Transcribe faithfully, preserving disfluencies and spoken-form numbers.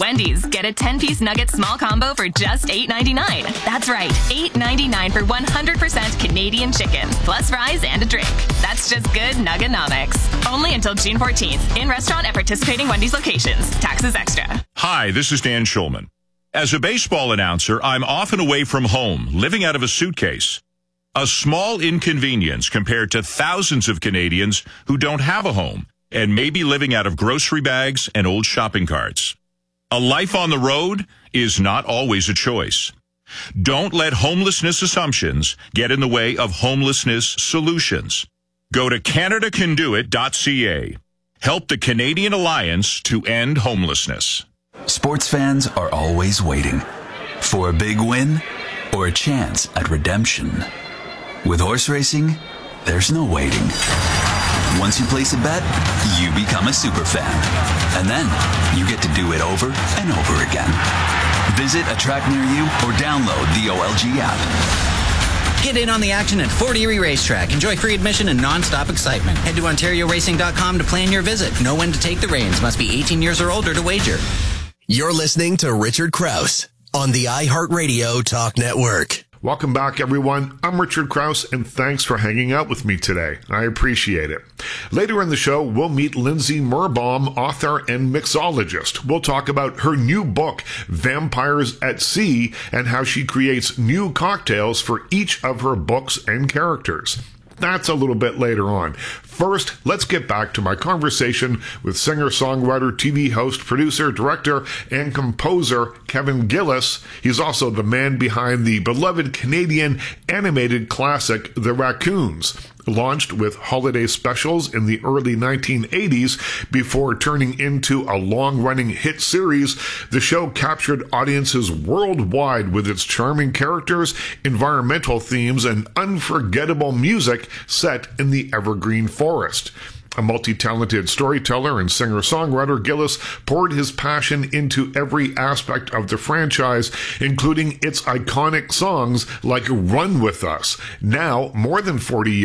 Wendy's, get a ten-piece nugget small combo for just eight ninety-nine. That's right, eight ninety-nine for one hundred percent Canadian chicken, plus fries and a drink. That's just good Nuggenomics. Only until June fourteenth. In restaurant at participating Wendy's locations. Taxes extra. Hi, this is Dan Schulman. As a baseball announcer, I'm often away from home, living out of a suitcase. A small inconvenience compared to thousands of Canadians who don't have a home and may be living out of grocery bags and old shopping carts. A life on the road is not always a choice. Don't let homelessness assumptions get in the way of homelessness solutions. Go to Canada Can Do It dot C A. Help the Canadian Alliance to End Homelessness. Sports fans are always waiting for a big win or a chance at redemption. With horse racing, there's no waiting. Once you place a bet, you become a super fan. And then you get to do it over and over again. Visit a track near you or download the O L G app. Get in on the action at Fort Erie Racetrack. Enjoy free admission and non-stop excitement. Head to Ontario Racing dot com to plan your visit. Know when to take the reins. Must be eighteen years or older to wager. You're listening to Richard Krause on the iHeartRadio Talk Network. Welcome back, everyone. I'm Richard Krause, and thanks for hanging out with me today. I appreciate it. Later in the show, we'll meet Lindsay Mirbaum, author and mixologist. We'll talk about her new book, Vampires at Sea, and how she creates new cocktails for each of her books and characters. That's a little bit later on. First, let's get back to my conversation with singer-songwriter, T V host, producer, director, and composer Kevin Gillis. He's also the man behind the beloved Canadian animated classic, The Raccoons. Launched with holiday specials in the early nineteen eighties before turning into a long-running hit series, the show captured audiences worldwide with its charming characters, environmental themes, and unforgettable music set in the evergreen forest. A multi-talented storyteller and singer-songwriter, Gillis poured his passion into every aspect of the franchise, including its iconic songs like Run With Us. Now, more than forty years